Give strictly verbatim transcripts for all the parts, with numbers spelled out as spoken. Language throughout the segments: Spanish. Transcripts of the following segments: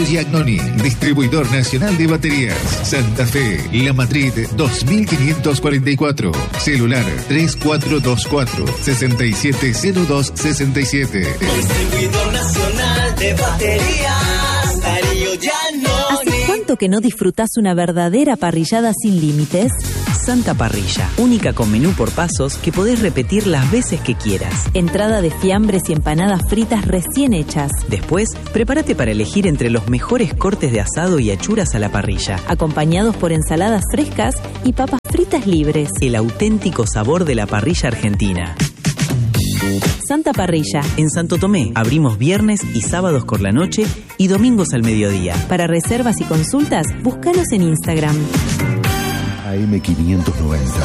Giagnoni, distribuidor nacional de baterías. Santa Fe, La Madrid, dos mil quinientos cuarenta y cuatro. Celular tres cuatro dos cuatro, seis siete cero dos seis siete. Distribuidor nacional de baterías, Darío Giagnoni. ¿Hace cuánto que no disfrutás una verdadera parrillada sin límites? Santa Parrilla, única con menú por pasos que podés repetir las veces que quieras. Entrada de fiambres y empanadas fritas recién hechas. Después, prepárate para elegir entre los mejores cortes de asado y achuras a la parrilla, acompañados por ensaladas frescas y papas fritas libres. El auténtico sabor de la parrilla argentina. Santa Parrilla. En Santo Tomé, abrimos viernes y sábados por la noche y domingos al mediodía. Para reservas y consultas, búscanos en Instagram. A M quinientos noventa.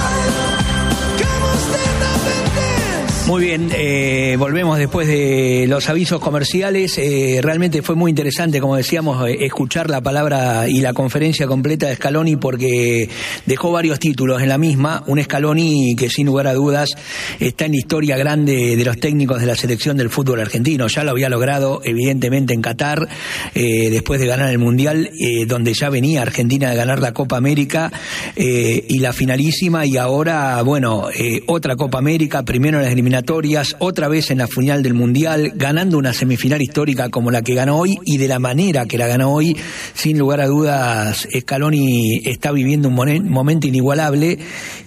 Muy bien, eh, volvemos después de los avisos comerciales. Eh, realmente fue muy interesante, como decíamos, eh, escuchar la palabra y la conferencia completa de Scaloni, porque dejó varios títulos en la misma. Un Scaloni que sin lugar a dudas está en la historia grande de los técnicos de la selección del fútbol argentino. Ya lo había logrado evidentemente en Qatar, eh, después de ganar el Mundial, eh, donde ya venía Argentina de ganar la Copa América eh, y la finalísima, y ahora, bueno, eh, otra Copa América, primero en las eliminatorias, otra vez en la final del Mundial, ganando una semifinal histórica como la que ganó hoy y de la manera que la ganó hoy. Sin lugar a dudas, Scaloni está viviendo un momento inigualable,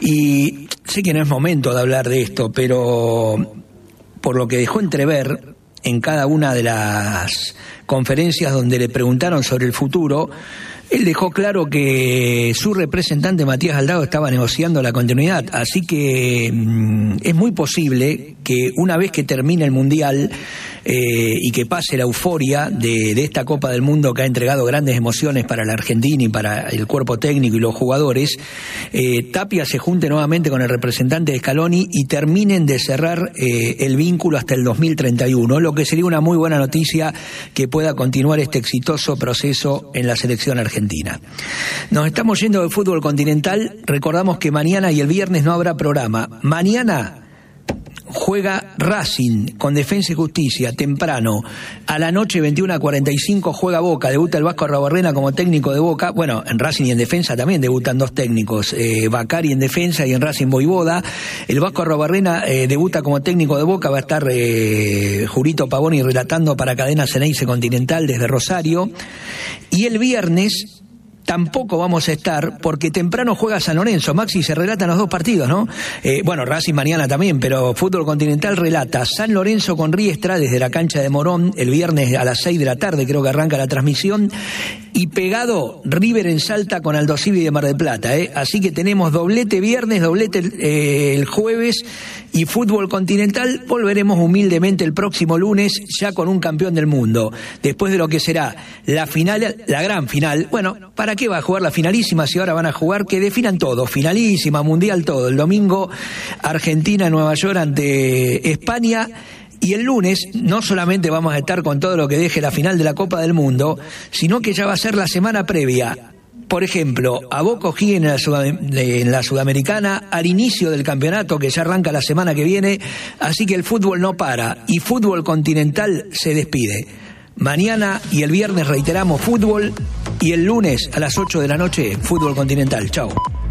y sé que no es momento de hablar de esto, pero por lo que dejó entrever en cada una de las conferencias donde le preguntaron sobre el futuro, él dejó claro que su representante Matías Aldao estaba negociando la continuidad, así que mmm, es muy posible que una vez que termine el Mundial eh, y que pase la euforia de, de esta Copa del Mundo que ha entregado grandes emociones para la Argentina y para el cuerpo técnico y los jugadores, eh, Tapia se junte nuevamente con el representante de Scaloni y terminen de cerrar eh, el vínculo hasta el dos mil treinta y uno, lo que sería una muy buena noticia que pueda continuar este exitoso proceso en la selección argentina. Argentina. Nos estamos yendo de fútbol continental. Recordamos que mañana y el viernes no habrá programa. Mañana juega Racing con Defensa y Justicia temprano. A la noche, veintiuna a cuarenta y cinco, juega Boca. Debuta el Vasco Arrobarrena como técnico de Boca. Bueno, en Racing y en Defensa también debutan dos técnicos. Eh, Bacari en Defensa y en Racing Voivoda. El Vasco Arrobarrena eh, debuta como técnico de Boca. Va a estar eh, Jurito Pavoni relatando para Cadena Ceneice Continental desde Rosario. Y el viernes tampoco vamos a estar, porque temprano juega San Lorenzo. Maxi, se relatan los dos partidos, ¿no? Eh, bueno, Racing mañana también, pero Fútbol Continental relata San Lorenzo con Riestra desde la cancha de Morón el viernes a las seis de la tarde, creo que arranca la transmisión. Y pegado River en Salta con Aldo Civi de Mar del Plata, ¿eh? Así que tenemos doblete viernes, doblete eh, el jueves y Fútbol Continental. Volveremos humildemente el próximo lunes ya con un campeón del mundo, después de lo que será la final, la gran final. Bueno, ¿para qué va a jugar la finalísima si ahora van a jugar? Que definan todo, finalísima, mundial, todo. El domingo Argentina, Nueva York ante España. Y el lunes no solamente vamos a estar con todo lo que deje la final de la Copa del Mundo, sino que ya va a ser la semana previa. Por ejemplo, a Boca O'Higgins en la, Sud- en la Sudamericana, al inicio del campeonato que ya arranca la semana que viene, así que el fútbol no para y Fútbol Continental se despide. Mañana y el viernes reiteramos fútbol y el lunes a las ocho de la noche Fútbol Continental. Chau.